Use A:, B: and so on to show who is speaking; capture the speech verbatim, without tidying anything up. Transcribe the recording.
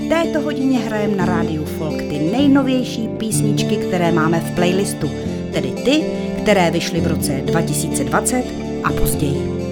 A: v této hodině hrajeme na rádiu Folk ty nejnovější písničky, které máme v playlistu, tedy ty, které vyšly v roce dva tisíce dvacet a později.